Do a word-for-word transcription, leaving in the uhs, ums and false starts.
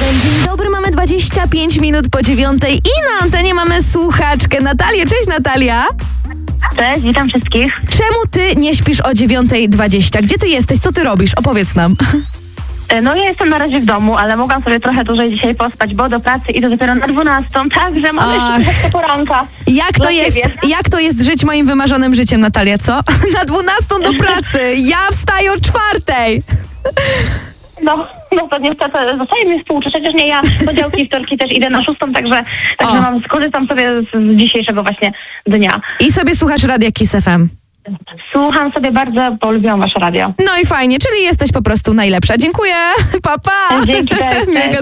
Dzień dobry, mamy dwadzieścia pięć minut po dziewiątej i na antenie mamy słuchaczkę Natalię. Cześć Natalia. Cześć, witam wszystkich. Czemu ty nie śpisz o dziewiątej dwadzieścia? Gdzie ty jesteś? Co ty robisz? Opowiedz nam. No ja jestem na razie w domu, ale mogłam sobie trochę dłużej dzisiaj pospać, bo do pracy idę dopiero na dwunastą, także mam Ach. jeszcze trochę poranka. Jak to, Dla jest, ciebie. jak to jest żyć moim wymarzonym życiem, Natalia, co? Na dwunastą do pracy. Ja wstaję o czwartej. No, no to niestety zostaje mi współczuć, chociaż nie, ja poniedziałki i wtorki też idę na szóstą, także, także O. mam, skorzystam sobie z, z dzisiejszego właśnie dnia. I sobie słuchasz Radia Kiss F M. Słucham sobie bardzo, bo lubiłam wasze radio. No i fajnie, czyli jesteś po prostu najlepsza. Dziękuję. Pa, pa. Dzięki, cześć, cześć. Mega